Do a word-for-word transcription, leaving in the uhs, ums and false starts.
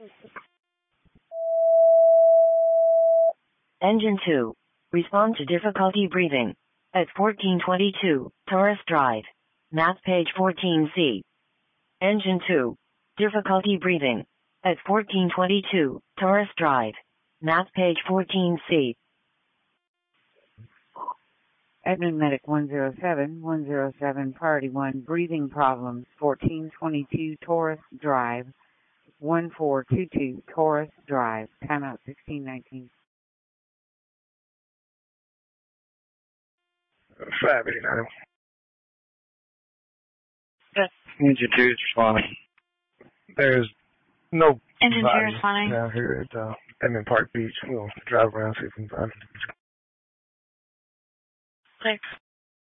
Engine two. Respond to difficulty breathing. At fourteen twenty-two, Taurus Drive. Map page fourteen C. Engine two. Difficulty breathing. At fourteen twenty-two, Taurus Drive. Map page fourteen C. Edmund Medic one zero seven, one zero seven, Priority one, breathing problems, fourteen twenty-two Taurus Drive, one four two two Taurus Drive, timeout sixteen nineteen. five eighty-nine. Engine two is responding. There's no Engine two body responding. down here at uh, Edmund Park Beach. We'll drive around, see if we can find it. Clear.